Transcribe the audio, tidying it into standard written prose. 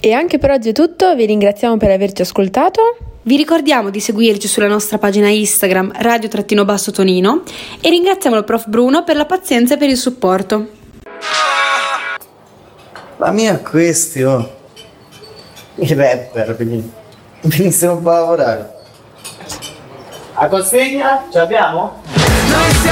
E anche per oggi è tutto, vi ringraziamo per averci ascoltato. Vi ricordiamo di seguirci sulla nostra pagina Instagram radio_Tonino e ringraziamo il prof Bruno per la pazienza e per il supporto. La mia questione, i rapper venissero un po' a lavorare. A consegna ce l'abbiamo?